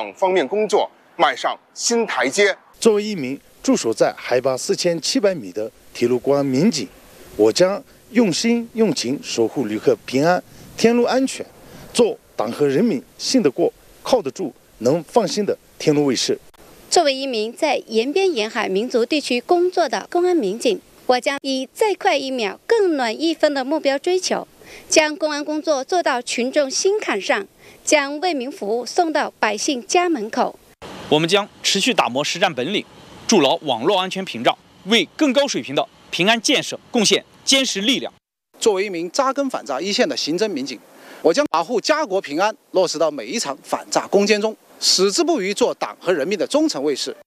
网方面工作迈上新台阶。 作为一名驻守在海拔4700米的铁路公安民警，我将用心用情守护旅客平安、天路安全，做党和人民信得过、靠得住、能放心的天路卫士。 作为一名在沿边沿海民族地区工作的公安民警，我将以再快1秒更暖1分的目标追求，将公安工作做到群众心坎上，将为民服务送到百姓家门口。 我们将持续打磨实战本领，筑牢网络安全屏障，为更高水平的平安建设贡献坚实力量。 作为一名扎根反诈一线的刑侦民警，我将保护家国平安落实到每一场反诈攻坚中，矢志不渝做党和人民的忠诚卫士。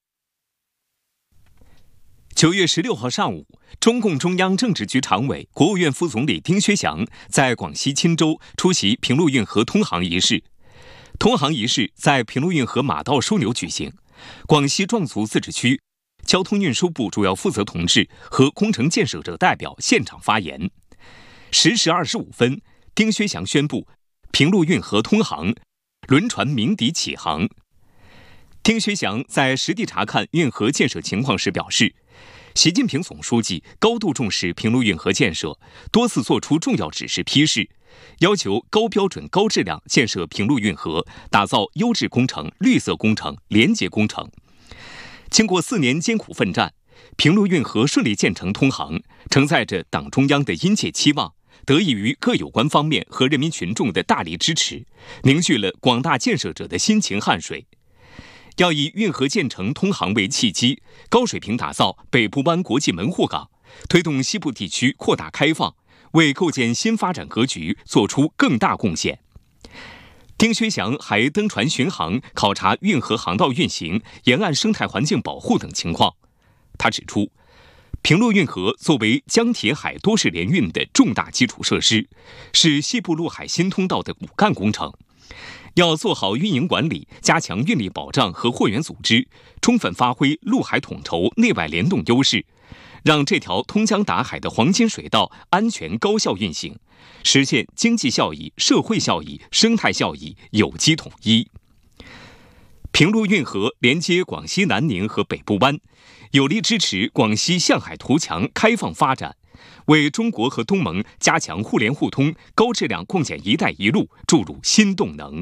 9月16号上午，中共中央政治局常委、国务院副总理丁薛祥在广西钦州出席平陆运河通航仪式。通航仪式在平陆运河马道枢纽举行，广西壮族自治区交通运输部主要负责同志和工程建设者代表现场发言。10时25分，丁薛祥宣布平陆运河通航，轮船鸣笛起航。丁薛祥在实地查看运河建设情况时表示，习近平总书记高度重视平陆运河建设，多次作出重要指示批示，要求高标准高质量建设平陆运河，打造优质工程、绿色工程、廉洁工程。经过4年艰苦奋战，平陆运河顺利建成通航，承载着党中央的殷切期望，得益于各有关方面和人民群众的大力支持，凝聚了广大建设者的辛勤汗水。要以运河建成通航为契机，高水平打造北部湾国际门户港，推动西部地区扩大开放，为构建新发展格局做出更大贡献。丁薛祥还登船巡航，考察运河航道运行、沿岸生态环境保护等情况。他指出，平陆运河作为江铁海多式联运的重大基础设施，是西部陆海新通道的骨干工程。要做好运营管理，加强运力保障和货源组织，充分发挥陆海统筹、内外联动优势，让这条通江达海的黄金水道安全高效运行，实现经济效益、社会效益、生态效益有机统一。平陆运河连接广西南宁和北部湾，有力支持广西向海图强开放发展，为中国和东盟加强互联互通、高质量共建“一带一路”注入新动能。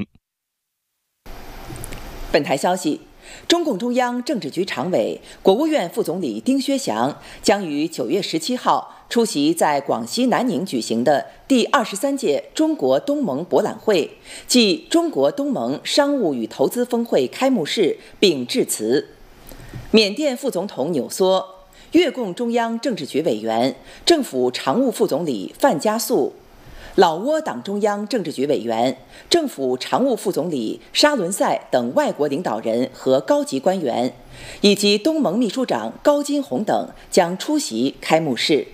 本台消息，中共中央政治局常委、国务院副总理丁薛祥将于9月17号出席在广西南宁举行的第23届中国东盟博览会暨中国东盟商务与投资峰会开幕式并致辞。缅甸副总统纽梭、越共中央政治局委员、政府常务副总理范加素、老挝党中央政治局委员、政府常务副总理沙伦赛等外国领导人和高级官员，以及东盟秘书长高金红等将出席开幕式。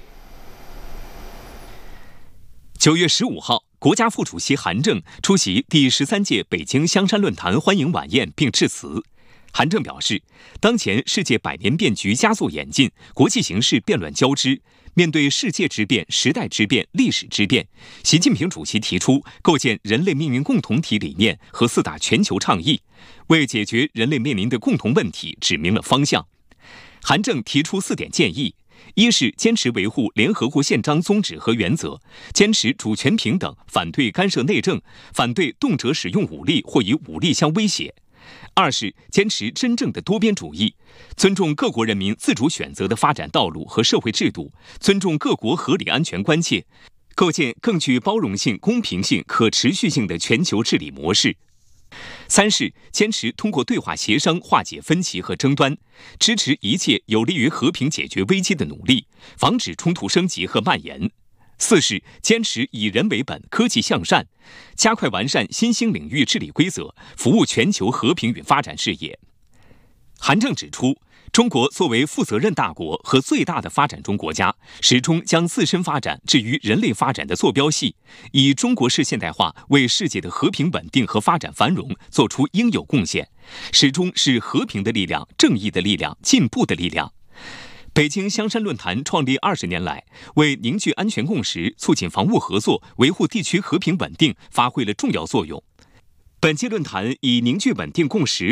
9月15号，国家副主席韩正出席第13届北京香山论坛欢迎晚宴并致辞。韩正表示，当前世界百年变局加速演进，国际形势变乱交织，面对世界之变、时代之变、历史之变，习近平主席提出构建人类命运共同体理念和4大全球倡议，为解决人类面临的共同问题指明了方向。韩正提出4点建议：一是坚持维护联合国宪章宗旨和原则，坚持主权平等，反对干涉内政，反对动辄使用武力或以武力相威胁；二是坚持真正的多边主义，尊重各国人民自主选择的发展道路和社会制度，尊重各国合理安全关切，构建更具包容性、公平性、可持续性的全球治理模式。三是坚持通过对话协商化解分歧和争端，支持一切有利于和平解决危机的努力，防止冲突升级和蔓延。四是坚持以人为本、科技向善，加快完善新兴领域治理规则，服务全球和平与发展事业。韩正指出，中国作为负责任大国和最大的发展中国家，始终将自身发展置于人类发展的坐标系，以中国式现代化为世界的和平稳定和发展繁荣做出应有贡献，始终是和平的力量、正义的力量、进步的力量。北京香山论坛创立20年来，为凝聚安全共识、促进防务合作、维护地区和平稳定发挥了重要作用。本届论坛以凝聚稳定共识、